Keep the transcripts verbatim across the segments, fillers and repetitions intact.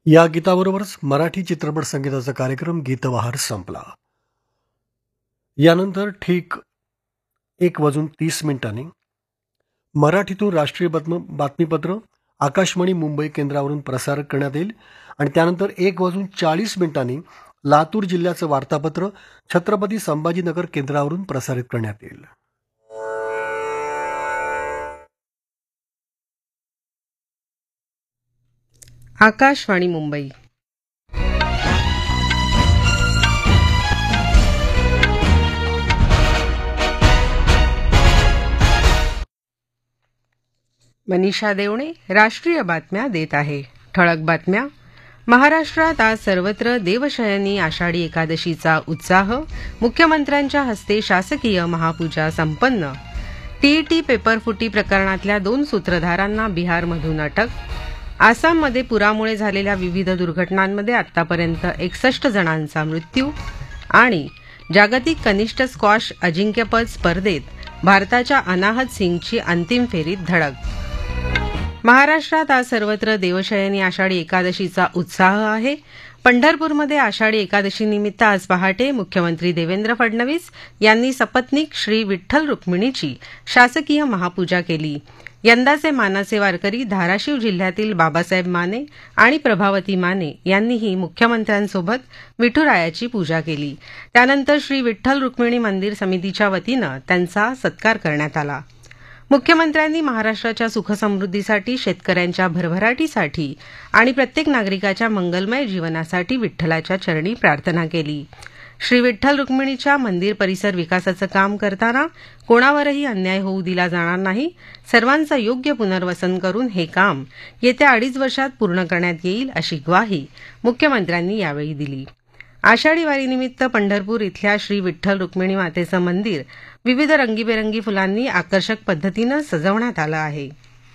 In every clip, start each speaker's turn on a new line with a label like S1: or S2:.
S1: या गीताबरोबरच मराठी चित्रपट संगीताचा कार्यक्रम गीतबहार संपला. यानंतर ठीक एक वाजून तीस मिनिटांनी मराठीतून राष्ट्रीय बातम बातमीपत्र आकाशवाणी मुंबई केंद्रावरून प्रसारित करण्यात येईल आणि त्यानंतर एक वाजून चाळीस मिनिटांनी लातूर जिल्ह्याचं वार्तापत्र छत्रपती संभाजीनगर केंद्रावरून प्रसारित करण्यात येईल.
S2: आकाशवाणी मुंबई. मनीषा देवणे राष्ट्रीय बातम्या देत आहे. ठळक बातम्या. महाराष्ट्रात आज सर्वत्र देवशयनी आषाढी एकादशीचा उत्साह. मुख्यमंत्र्यांच्या हस्ते शासकीय महापूजा संपन्न. टीईटी पेपरफुटी प्रकरणातल्या दोन सूत्रधारांना बिहारमधून अटक. आसाममध्ये पुरामुळे झालेल्या विविध दुर्घटनांमध्ये आतापर्यंत एकसष्ट जणांचा मृत्यू. आणि जागतिक कनिष्ठ स्क्वॉश अजिंक्यपद स्पर्धेत भारताच्या अनाहत सिंगची अंतिम फेरीत धडक. महाराष्ट्रात आज सर्वत्र देवशयनी आषाढी एकादशीचा उत्साह आहे. पंढरपूरमध्ये आषाढी एकादशीनिमित्त आज पहाटे मुख्यमंत्री देवेंद्र फडणवीस यांनी सपत्नीक श्री विठ्ठल रुक्मिणीची शासकीय महापूजा केली. यंदाचे मानाचे वारकरी धाराशिव जिल्ह्यातील बाबासाहेब माने आणि प्रभावती माने यांनीही मुख्यमंत्र्यांसोबत विठुरायाची पूजा केली. त्यानंतर श्री विठ्ठल रुक्मिणी मंदिर समितीच्या वतीनं त्यांचा सत्कार करण्यात आला. मुख्यमंत्र्यांनी महाराष्ट्राच्या सुखसमृद्धीसाठी, शेतकऱ्यांच्या भरभराटीसाठी आणि प्रत्येक नागरिकाच्या मंगलमय जीवनासाठी विठ्ठलाच्या चरणी प्रार्थना केली. श्री विठ्ठल रुक्मिणीच्या मंदिर परिसर विकासाचं काम करताना कोणावरही अन्याय होऊ दिला जाणार नाही. सर्वांचं योग्य पुनर्वसन करून हे काम येत्या अडीच वर्षात पूर्ण करण्यात येईल अशी ग्वाही मुख्यमंत्र्यांनी यावेळी दिली. आषाढी वारीनिमित्त पंढरपूर इथल्या श्री विठ्ठल रुक्मिणी मातेचं मंदिर विविध रंगीबेरंगी फुलांनी आकर्षक पद्धतीनं सजवण्यात आलं आहे.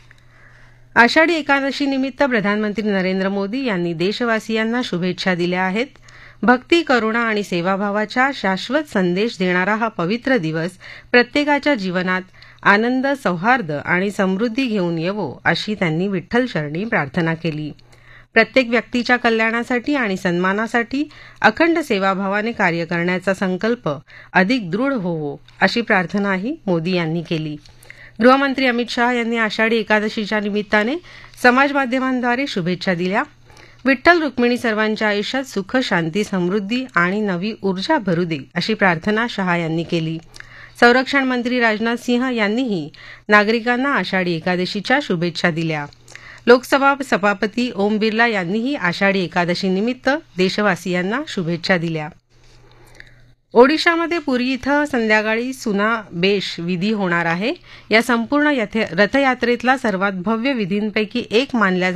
S2: आषाढी एकादशीनिमित्त प्रधानमंत्री नरेंद्र मोदी यांनी देशवासियांना शुभेच्छा दिल्या आहेत. भक्ती, करुणा आणि सेवाभावाचा शाश्वत संदेश देणारा हा पवित्र दिवस प्रत्येकाच्या जीवनात आनंद, सौहार्द आणि समृद्धी घेऊन येवो अशी त्यांनी विठ्ठलचरणी प्रार्थना केली. प्रत्येक व्यक्तीच्या कल्याणासाठी आणि सन्मानासाठी अखंड सेवाभावाने कार्य करण्याचा संकल्प अधिक दृढ होवो अशी प्रार्थनाही मोदी यांनी केली. गृहमंत्री अमित शाह यांनी आषाढी एकादशीच्या निमित्ताने समाजमाध्यमांद्वारे शुभेच्छा दिल्या. विठ्ठल रुक्मिणी सर्वांच्या आयुष्यात सुख, शांती, समृद्धी आणि नवी ऊर्जा भरू दे अशी प्रार्थना शाह यांनी केली. संरक्षण मंत्री राजनाथ सिंह यांनीही नागरिकांना आषाढी एकादशीच्या शुभेच्छा दिल्या. लोकसभा सभापती ओम बिर्ला यांनीही आषाढी एकादशीनिमित्त देशवासियांना शुभेच्छा दिल्या. ओडिशामध्ये पुरी इथं संध्याकाळी सुनाबेश विधी होणार आहे. या संपूर्ण रथयात्रेतला सर्वात भव्य विधींपैकी एक मानल्या